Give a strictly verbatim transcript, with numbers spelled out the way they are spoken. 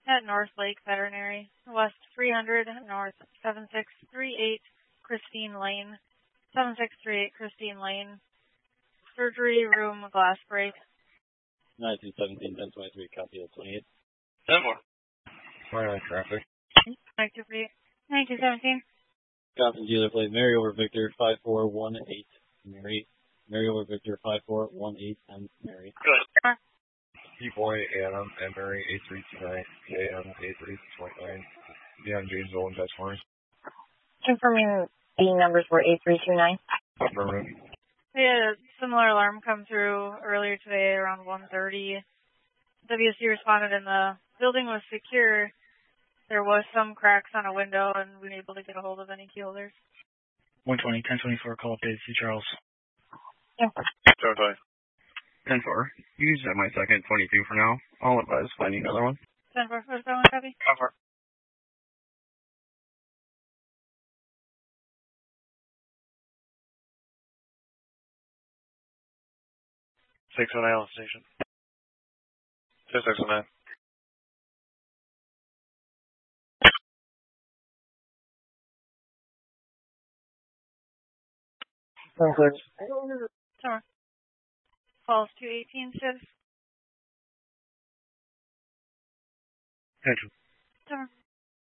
at North Lake Veterinary, West three hundred, North seven six three eight Christine Lane, seven six three eight Christine Lane, surgery room glass break. nineteen seventeen, ten twenty-three, copy of twenty-eight. ten more. Fire traffic. nineteen seventeen. Copy dealer plate, Mary over Victor, five four one eight, Mary. Mary over Victor, five four one eight, and Mary. Good. P-Boy, Adam, and Mary, eight three two nine, K M, eight three two nine, Neon James Owen, Transformers. Confirming the numbers were eight three two nine. Affirmative. We had a similar alarm come through earlier today around one thirty. W S C responded and the building was secure. There was some cracks on a window and we were able to get a hold of any key holders. one twenty, ten twenty-four, call update to Charles. Yeah. ten five. ten four. Use at my second twenty-two for now. I'll advise finding another one. ten four, what's going on, copy? Cover. six oh nine on station. six oh nine. Summer. Falls two eighteen, Sid. Attention. Summer.